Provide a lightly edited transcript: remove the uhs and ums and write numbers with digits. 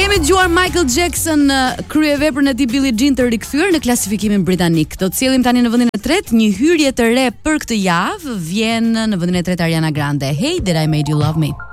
Kemi dëgjuar Michael Jackson në kryeveprën e tij Billie Jean të rikthyer në klasifikimin britanik. Do të sjellim tani në vendin e tretë një hyrje të re për këtë javë, vjen në vendin e tretë Ariana Grande. Hey, did I made you love me?